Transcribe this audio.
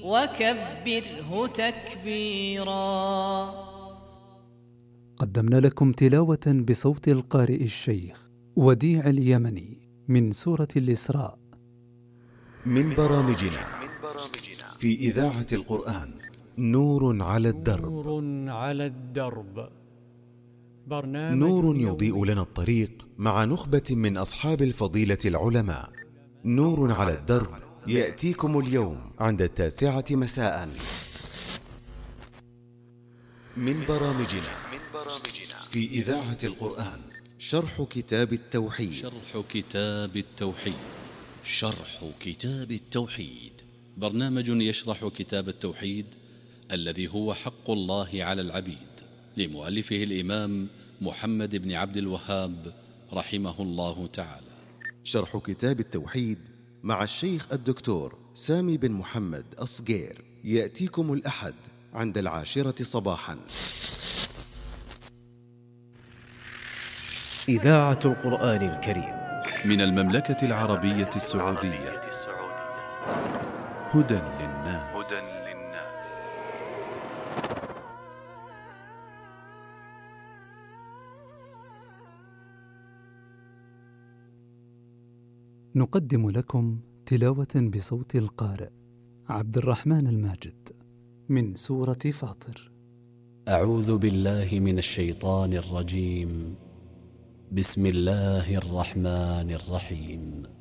وكبره تكبيرا. قدمنا لكم تلاوة بصوت القارئ الشيخ وديع اليمني من سورة الإسراء من برامجنا في إذاعة القرآن. نور على الدرب. نور على الدرب، برنامج نور يضيء لنا الطريق مع نخبة من أصحاب الفضيلة العلماء. نور على الدرب يأتيكم اليوم عند 9 مساء. من برامجنا في إذاعة القرآن شرح كتاب التوحيد. شرح كتاب التوحيد برنامج يشرح كتاب التوحيد الذي هو حق الله على العبيد، لمؤلفه الإمام محمد بن عبد الوهاب رحمه الله تعالى. شرح كتاب التوحيد مع الشيخ الدكتور سامي بن محمد أصغير يأتيكم الأحد عند 10 صباحا. إذاعة القرآن الكريم من المملكة العربية السعودية. هدى للناس. نقدم لكم تلاوة بصوت القارئ عبد الرحمن الماجد من سورة فاطر. أعوذ بالله من الشيطان الرجيم. بسم الله الرحمن الرحيم.